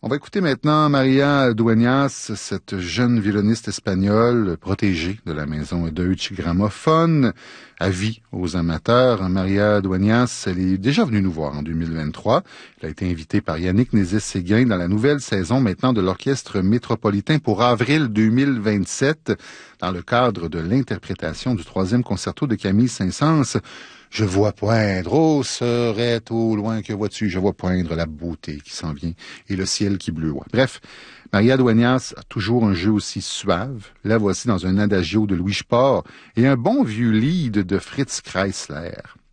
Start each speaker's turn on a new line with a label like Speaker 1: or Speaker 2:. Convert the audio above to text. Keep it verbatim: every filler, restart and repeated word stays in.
Speaker 1: On va écouter maintenant Maria Dueñas, cette jeune violoniste espagnole protégée de la maison Deutsche Grammophon, avis aux amateurs. Maria Dueñas, elle est déjà venue nous voir en deux mille vingt-trois. Elle a été invitée par Yannick Nézet-Séguin dans la nouvelle saison maintenant de l'Orchestre métropolitain pour avril deux mille vingt-sept, dans le cadre de l'interprétation du troisième concerto de Camille Saint-Saëns. Je vois poindre, oh, serait au loin que vois-tu, je vois poindre la beauté qui s'en vient et le ciel qui bleuit. Bref, Maria Dueñas a toujours un jeu aussi suave. La voici dans un adagio de Louis Sport et un bon vieux lead de Fritz Kreisler.